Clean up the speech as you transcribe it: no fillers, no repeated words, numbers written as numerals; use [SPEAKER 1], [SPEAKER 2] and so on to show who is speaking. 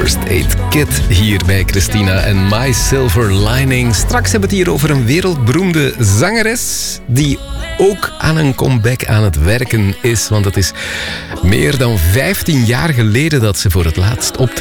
[SPEAKER 1] First Aid Kit hier bij Christina en My Silver Lining. Straks hebben we het hier over een wereldberoemde zangeres die ook aan een comeback aan het werken is. Want het is meer dan 15 jaar geleden dat ze voor het laatst optrad